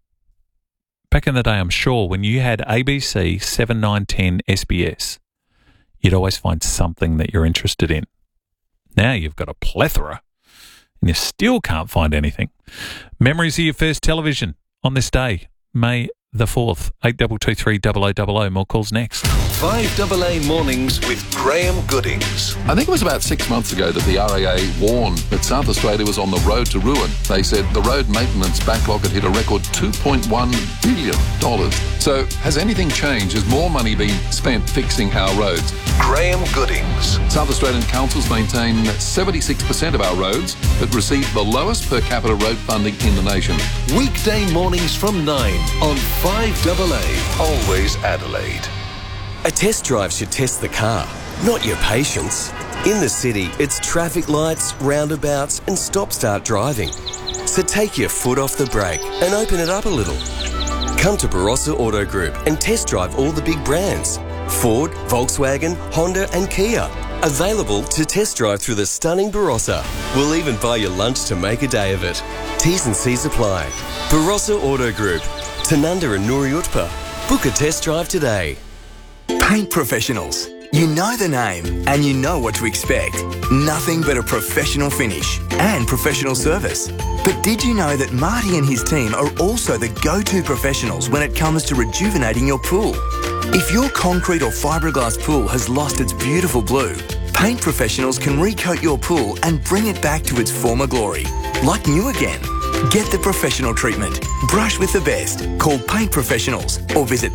A: Back in the day, I'm sure, when you had ABC, 7, 9, 10, SBS, you'd always find something that you're interested in. Now you've got a plethora and you still can't find anything. Memories of your first television on this day, May the 4th, 8223 0000. More calls next.
J: 5AA Mornings with Graham Goodings.
C: I think it was about 6 months ago that the RAA warned that South Australia was on the road to ruin. They said the road maintenance backlog had hit a record $2.1 billion. So has anything changed? Has more money been spent fixing our roads?
J: Graham Goodings.
C: South Australian councils maintain 76% of our roads that receive the lowest per capita road funding in the nation.
J: Weekday mornings from 9 on 5AA. Always Adelaide.
D: A test drive should test the car, not your patience. In the city, it's traffic lights, roundabouts and stop-start driving. So take your foot off the brake and open it up a little. Come to Barossa Auto Group and test drive all the big brands. Ford, Volkswagen, Honda and Kia. Available to test drive through the stunning Barossa. We'll even buy you lunch to make a day of it. T's and C's apply. Barossa Auto Group. Tanunda and Nuri Utpa. Book a test drive today.
E: Paint professionals. You know the name and you know what to expect. Nothing but a professional finish and professional service. But did you know that Marty and his team are also the go-to professionals when it comes to rejuvenating your pool? If your concrete or fiberglass pool has lost its beautiful blue, paint professionals can recoat your pool and bring it back to its former glory, like new again. Get the professional treatment. Brush with the best. Call Paint Professionals or visit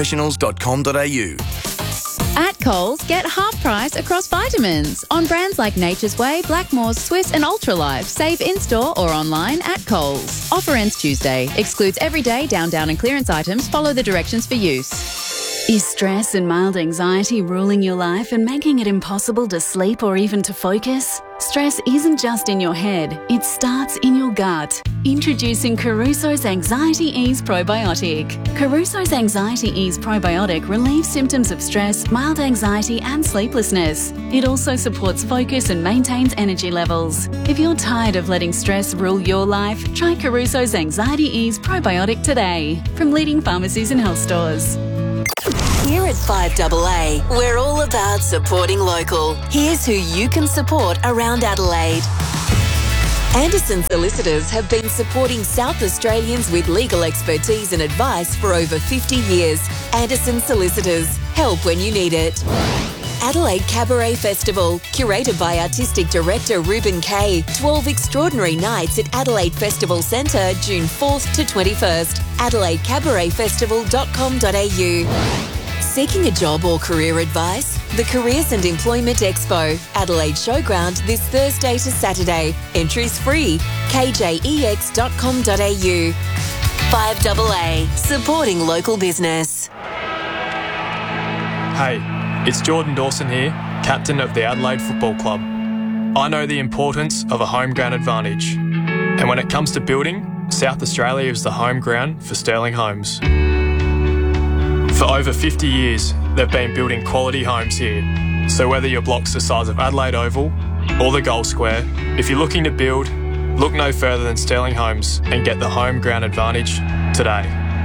E: paintprofessionals.com.au.
F: At Coles, get half price across vitamins on brands like Nature's Way, Blackmores, Swiss and Ultralife. Save in-store or online at Coles. Offer ends Tuesday. Excludes everyday down and clearance items. Follow the directions for use.
U: Is stress and mild anxiety ruling your life and making it impossible to sleep or even to focus? Stress isn't just in your head, it starts in your gut. Introducing Caruso's Anxiety Ease Probiotic. Caruso's Anxiety Ease Probiotic relieves symptoms of stress, mild anxiety and sleeplessness. It also supports focus and maintains energy levels. If you're tired of letting stress rule your life, try Caruso's Anxiety Ease Probiotic today from leading pharmacies and health stores.
W: Here at 5AA, we're all about supporting local. Here's who you can support around Adelaide. Anderson Solicitors have been supporting South Australians with legal expertise and advice for over 50 years. Anderson Solicitors. Help when you need it. Adelaide Cabaret Festival, curated by Artistic Director Ruben Kay. 12 extraordinary nights at Adelaide Festival Centre, June 4th to 21st. AdelaideCabaretFestival.com.au. Seeking a job or career advice? The Careers and Employment Expo, Adelaide Showground, this Thursday to Saturday. Entries free. KJEX.com.au. 5AA, supporting local business.
H: Hey, it's Jordan Dawson here, captain of the Adelaide Football Club. I know the importance of a home ground advantage. And when it comes to building, South Australia is the home ground for Sterling Homes. For over 50 years, they've been building quality homes here. So whether your block's the size of Adelaide Oval or the Gold Square, if you're looking to build, look no further than Sterling Homes and get the home ground advantage today.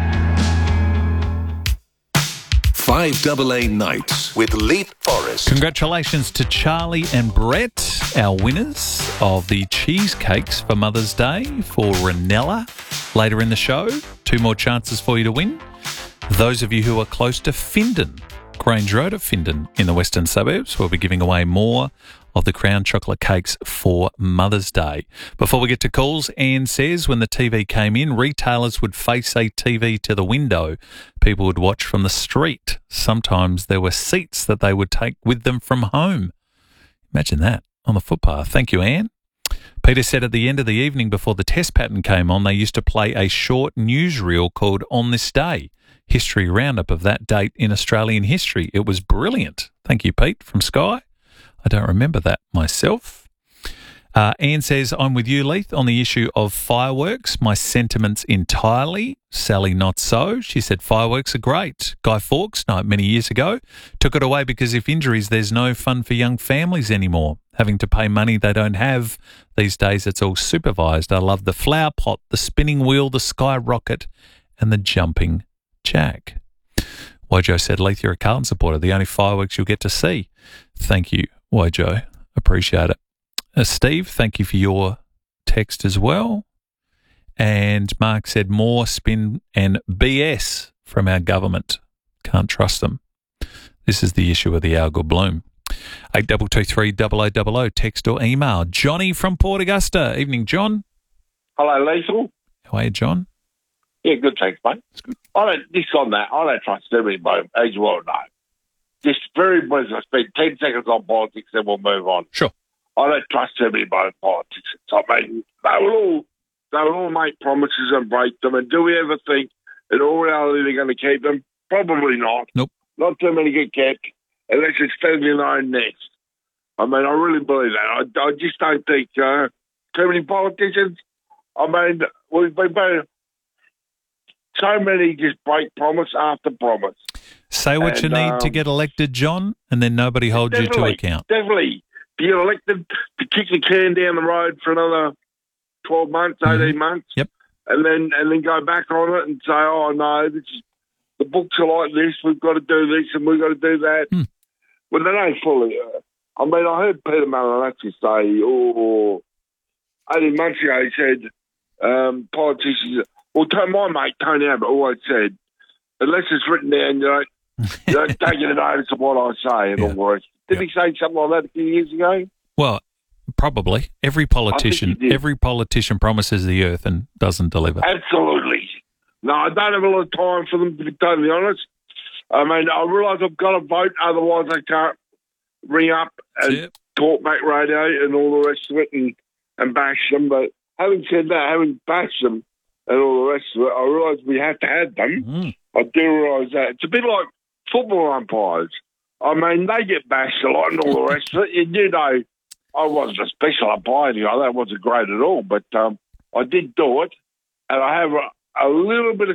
J: 5AA Nights with Leith Forrest.
A: Congratulations to Charlie and Brett, our winners of the cheesecakes for Mother's Day for Ranella. Later in the show, 2 more chances for you to win. Those of you who are close to Findon, Grange Road at Findon in the western suburbs, will be giving away more of the Crown chocolate cakes for Mother's Day. Before we get to calls, Anne says when the TV came in, retailers would face a TV to the window. People would watch from the street. Sometimes there were seats that they would take with them from home. Imagine that on the footpath. Thank you, Anne. Peter said at the end of the evening before the test pattern came on, they used to play a short newsreel called On This Day. History roundup of that date in Australian history. It was brilliant. Thank you, Pete, from Sky. I don't remember that myself. Anne says, I'm with you, Leith, on the issue of fireworks. My sentiments entirely. Sally, not so. She said fireworks are great. Guy Fawkes, many years ago, took it away because if injuries, there's no fun for young families anymore. Having to pay money they don't have. These days it's all supervised. I love the flower pot, the spinning wheel, the skyrocket and the jumping jack. Wojo said, Leith, you're a Carlton supporter. The only fireworks you'll get to see. Thank you, Wojo. Appreciate it. Steve, thank you for your text as well. And Mark said, more spin and BS from our government. Can't trust them. This is the issue of the Algal Bloom. 8223 0000, text or email. Johnny from Port Augusta. Evening, John.
I: Hello, Lethal.
A: How are you, John?
I: Yeah, good, thanks, mate. I don't trust everybody, as you all know. Just very briefly, I spend 10 seconds on politics, then we'll move on.
A: Sure.
I: I don't trust everybody in politics. I mean, they will all make promises and break them, and do we ever think in all reality they're going to keep them? Probably not.
A: Nope.
I: Not too many get kept, unless it's family and own next. I mean, I really believe that. I just don't think too many politicians. I mean, we've been so many just break promise after promise.
A: Say what you need to get elected, John, and then nobody holds you to account.
I: Definitely. If you get elected, to kick the can down the road for another 12 months, 18 months,
A: yep,
I: and then go back on it and say, oh, no, the books are like this, we've got to do this and we've got to do that. Well, they don't fully. I mean, I heard Peter Malinowski say, 18 months ago, he said, politicians, well, my mate Tony Abbott always said, unless it's written down, you don't take any notice of what I say and all the rest. Didn't he say something like that a few years ago?
A: Well, probably. Every politician promises the earth and doesn't deliver.
I: Absolutely. No, I don't have a lot of time for them, to be totally honest. I mean, I realise I've got to vote, otherwise I can't ring up and talk back radio and all the rest of it and bash them. But having said that, having bashed them and all the rest of it, I realise we have to have them. I do realise that. It's a bit like football umpires. I mean, they get bashed a lot and all the rest of it. You know, I wasn't a special umpire, that wasn't great at all, but I did do it, and I have a little bit of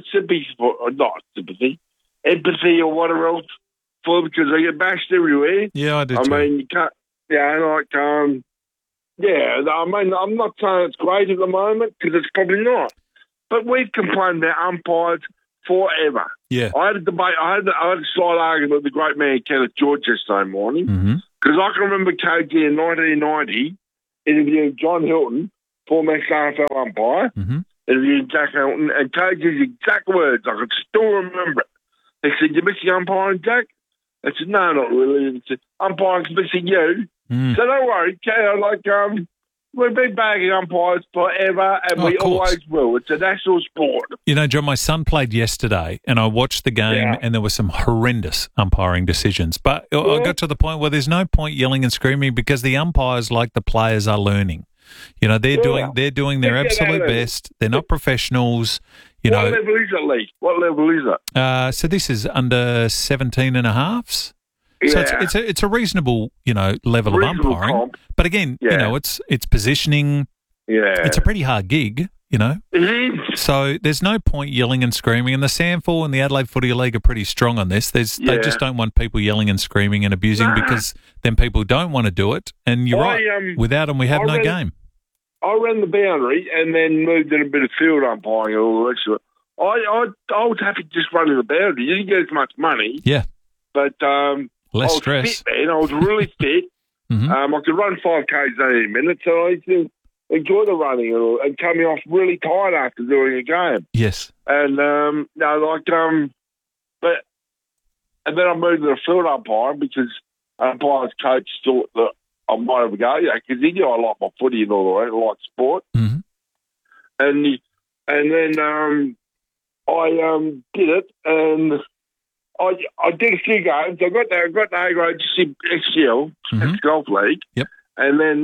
I: empathy or whatever else for them, because they get bashed everywhere.
A: Yeah, I do
I: I
A: too.
I: mean, you can't, I mean, I'm not saying it's great at the moment, because it's probably not. But we've complained about umpires forever.
A: Yeah.
I: I had a debate. I had a slight argument with the great man Kenneth George yesterday morning because I can remember KG in 1990 interviewing John Hilton, former AFL umpire, interviewing Jack Hilton, and KG's exact words, I can still remember it. He said, "You missing umpiring, Jack?" I said, "No, not really." He said, "Umpiring's missing you." So don't worry, we've been bagging umpires forever, and we always will. It's a national sport.
A: You know, John, my son played yesterday, and I watched the game, and there were some horrendous umpiring decisions. But I got to the point where there's no point yelling and screaming because the umpires, like the players, are learning. You know, they're doing their absolute best. They're not professionals. What
I: level is it, Lee? What level is it?
A: So this is under 17 and a halves. So it's a reasonable, level of umpiring. Comp. But again, it's positioning. Yeah. It's a pretty hard gig, It
I: is.
A: So there's no point yelling and screaming. And the SANFL and the Adelaide Footy League are pretty strong on this. They just don't want people yelling and screaming and abusing because then people don't want to do it. And you're right. Without them, we have no game.
I: I ran the boundary and then moved in a bit of field umpiring and all the rest of it. I was happy just running the boundary. You didn't get as much money.
A: Yeah.
I: But
A: less
I: I was
A: stress.
I: fit, man. I was really fit. I could run 5Ks in 80 minutes, so I used to enjoy the running and coming off really tired after doing a game.
A: Yes.
I: And and then I moved to the field umpiring because umpire's coach thought that I might have a go, because he knew I like my footy and all that, I like sport. And then I did it, and I did a few games. I got the A grade XGL, Golf League.
A: Yep.
I: And then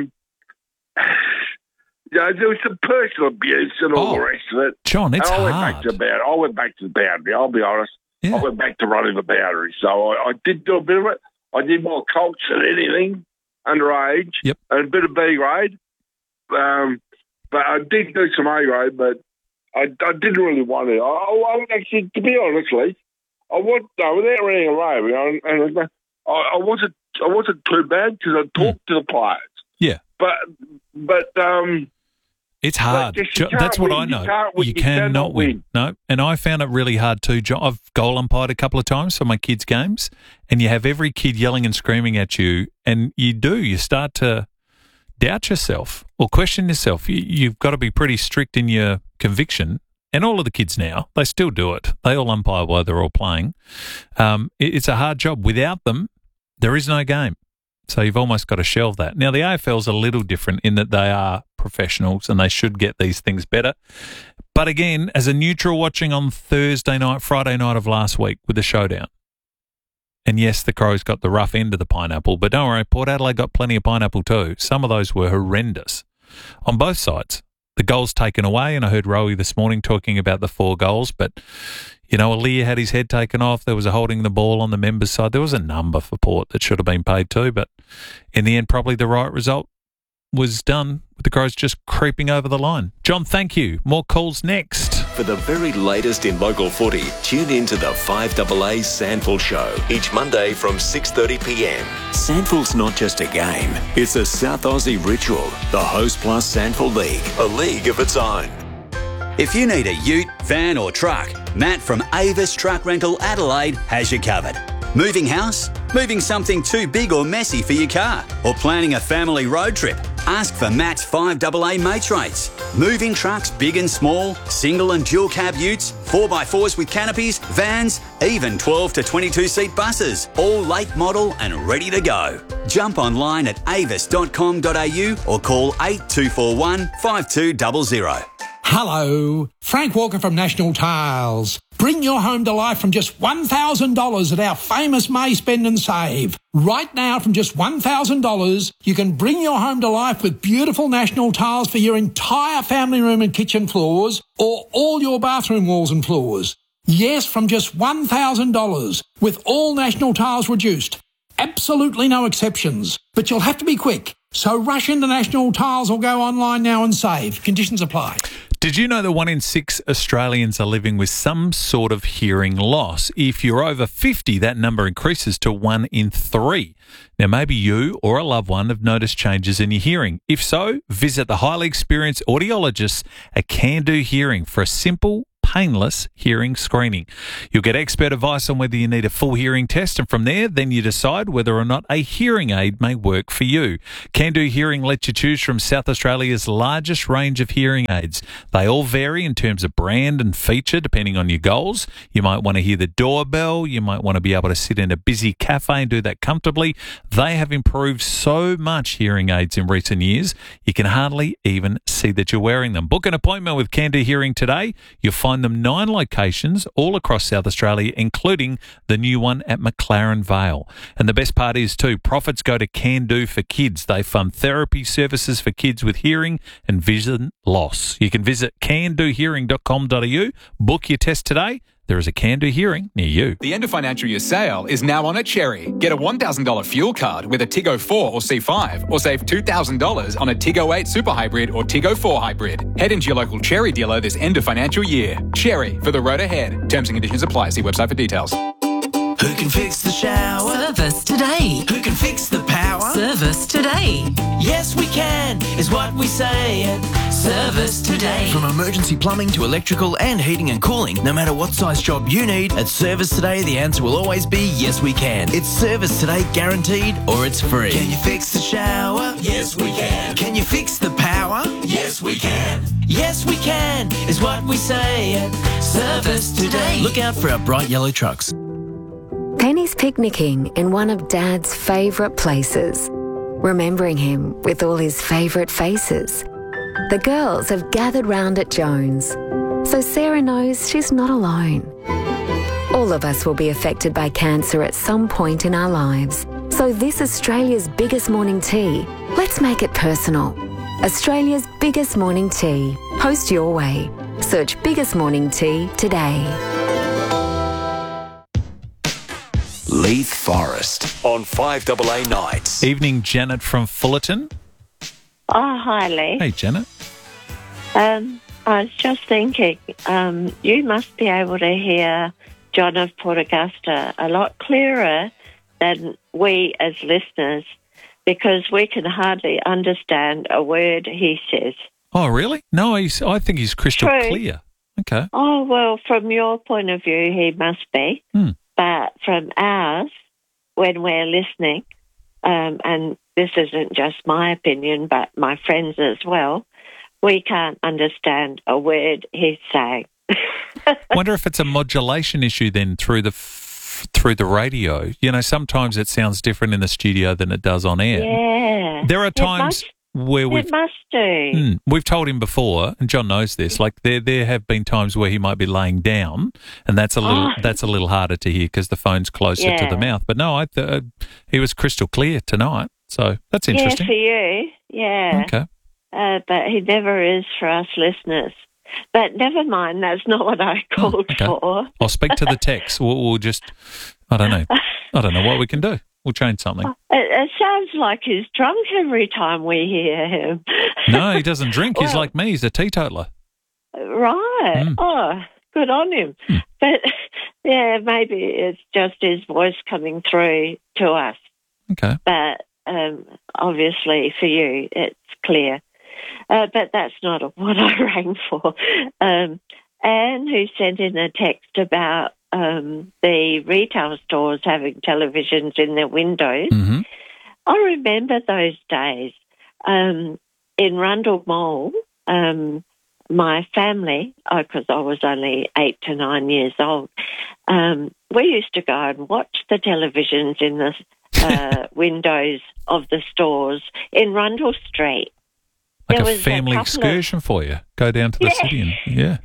I: there was some personal abuse and all the rest of it.
A: John, it's
I: hard.
A: hard.
I: I went back to the boundary, I'll be honest. Yeah. I went back to running the boundary. So I did do a bit of it. I did more Colts than anything, underage, and a bit of B grade. But I did do some A grade, but I didn't really want it. I actually, to be honest, Lee, without running away, and I wasn't too bad because I talked to the players.
A: Yeah.
I: But
A: it's hard. That's what I know. You cannot win. No, and I found it really hard too, John. I've goal umpired a couple of times for my kids' games, and you have every kid yelling and screaming at you, and you start to doubt yourself or question yourself. You've got to be pretty strict in your conviction. And all of the kids now, they still do it. They all umpire while they're all playing. It's a hard job. Without them, there is no game. So you've almost got to shelve that. Now, the AFL's a little different in that they are professionals and they should get these things better. But again, as a neutral watching on Friday night of last week with the showdown, and yes, the Crows got the rough end of the pineapple, but don't worry, Port Adelaide got plenty of pineapple too. Some of those were horrendous on both sides. The goals taken away, and I heard Rowie this morning talking about the 4 goals, but, Aaliyah had his head taken off. There was a holding the ball on the members' side. There was a number for Port that should have been paid too, but in the end, probably the right result was done with the Crows just creeping over the line. John, thank you. More calls next.
N: For the very latest in local footy, tune in to the 5AA SANFL Show each Monday from 6:30pm. SANFL's not just a game, it's a South Aussie ritual. The Host Plus SANFL League, a league of its own.
K: If you need a ute, van or truck, Matt from Avis Truck Rental Adelaide has you covered. Moving house? Moving something too big or messy for your car? Or planning a family road trip? Ask for Matt's 5AA mates rates. Moving trucks big and small, single and dual cab utes, 4x4s with canopies, vans, even 12 to 22 seat buses, all late model and ready to go. Jump online at avis.com.au or call 8241 5200.
L: Hello, Frank Walker from National Tiles. Bring your home to life from just $1,000 at our famous May Spend and Save. Right now, from just $1,000, you can bring your home to life with beautiful National Tiles for your entire family room and kitchen floors or all your bathroom walls and floors. Yes, from just $1,000 with all National Tiles reduced. Absolutely no exceptions. But you'll have to be quick. So rush into National Tiles or go online now and save. Conditions apply.
A: Did you know that 1 in 6 Australians are living with some sort of hearing loss? If you're over 50, that number increases to 1 in 3. Now, maybe you or a loved one have noticed changes in your hearing. If so, visit the highly experienced audiologists at Can Do Hearing for a simple, painless hearing screening. You'll get expert advice on whether you need a full hearing test, and from there, then you decide whether or not a hearing aid may work for you. Can Do Hearing lets you choose from South Australia's largest range of hearing aids. They all vary in terms of brand and feature depending on your goals. You might want to hear the doorbell. You might want to be able to sit in a busy cafe and do that comfortably. They have improved so much, hearing aids, in recent years, you can hardly even see that you're wearing them. Book an appointment with Can Do Hearing today. You'll find them 9 locations all across South Australia, including the new one at McLaren Vale. And the best part is too, profits go to Can Do for Kids. They fund therapy services for kids with hearing and vision loss. You can visit candohearing.com.au, book your test today. There is a Can Do Hearing near you.
M: The end of financial year sale is now on at Cherry. Get a $1,000 fuel card with a Tiggo 4 or C5, or save $2,000 on a Tiggo 8 Super Hybrid or Tiggo 4 Hybrid. Head into your local Cherry dealer this end of financial year. Cherry, for the road ahead. Terms and conditions apply. See website for details.
V: Who can fix the shower?
O: Service today.
V: Who can fix the power?
O: Service today.
V: Yes, we can, is what we say at Service Today. From emergency plumbing to electrical and heating and cooling, no matter what size job you need, at Service Today, the answer will always be yes, we can. It's Service Today guaranteed, or it's free. Can you fix the shower? Yes, we can. Can you fix the power? Yes, we can. Yes, we can, is what we say at Service Today. Look out for our bright yellow trucks.
G: Penny's picnicking in one of Dad's favourite places, remembering him with all his favourite faces. The girls have gathered round at Jones, so Sarah knows she's not alone. All of us will be affected by cancer at some point in our lives, so this Australia's biggest morning tea, let's make it personal. Australia's biggest morning tea. Post your way. Search Biggest Morning Tea today.
N: Leith Forest on 5AA Nights.
A: Evening, Janet from Fullerton.
P: Oh, hi, Lee.
A: Hey, Janet.
P: I was just thinking, you must be able to hear John of Port Augusta a lot clearer than we as listeners, because we can hardly understand a word he says.
A: Oh, really? No, I think he's crystal clear. Okay.
P: Oh, well, from your point of view, he must be. But from ours, when we're listening, and this isn't just my opinion, but my friends as well, we can't understand a word he's saying.
A: Wonder if it's a modulation issue then through the radio. You know, sometimes it sounds different in the studio than it does on air.
P: Yeah.
A: There are times where
P: it must do.
A: We've told him before, and John knows this. Like there have been times where he might be laying down, and that's a little harder to hear because the phone's closer to the mouth. But no, he was crystal clear tonight, so that's interesting.
P: Yeah, for you, yeah.
A: Okay.
P: But he never is for us listeners. But never mind, that's not what I called for.
A: I'll speak to the text. We'll just, I don't know what we can do. We'll change something.
P: It sounds like he's drunk every time we hear him.
A: No, he doesn't drink. He's like me. He's a teetotaler.
P: Right. Oh, good on him. But, yeah, maybe it's just his voice coming through to us.
A: Okay.
P: But obviously for you, it's clear. But that's not what I rang for. Anne, who sent in a text about the retail stores having televisions in their windows.
A: Mm-hmm.
P: I remember those days. In Rundle Mall, my family, because I was only 8 to 9 years old, we used to go and watch the televisions in the windows of the stores in Rundle Street.
A: Like a family excursion for you. Go down to the city and, yeah.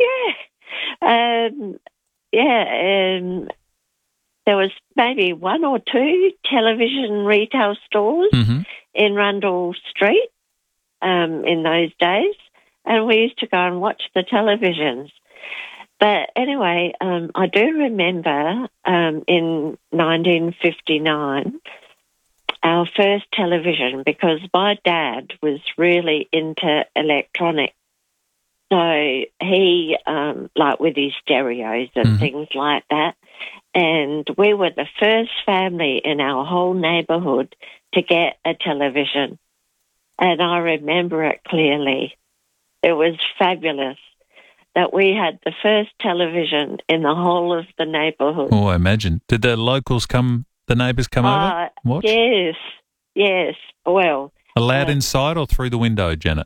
P: There was maybe 1 or 2 television retail stores in Rundle Street in those days, and we used to go and watch the televisions. But anyway, I do remember in 1959, our first television, because my dad was really into electronics. So he, like with his stereos and things like that, and we were the first family in our whole neighbourhood to get a television. And I remember it clearly. It was fabulous. that we had the first television in the whole of the neighbourhood.
A: Oh, I imagine. Did the neighbours come over? Watch?
P: Yes. Well,
A: allowed inside or through the window, Janet?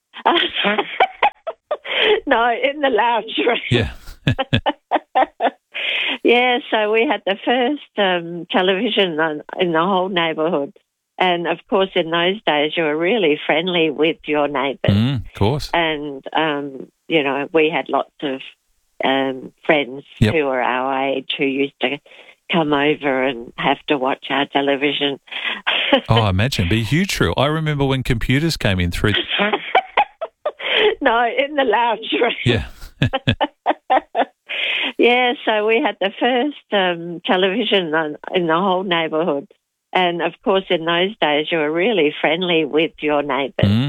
P: No, in the lounge room.
A: Yeah.
P: Yeah, so we had the first television in the whole neighbourhood. And, of course, in those days, you were really friendly with your neighbours.
A: Of course.
P: And, you know, we had lots of friends who were our age who used to come over and have to watch our television.
A: Oh, I imagine. It'd be a huge thrill. I remember when computers came in through...
P: No, in the lounge room.
A: Yeah.
P: Yeah, so we had the first television in the whole neighbourhood. And, of course, in those days, you were really friendly with your neighbours.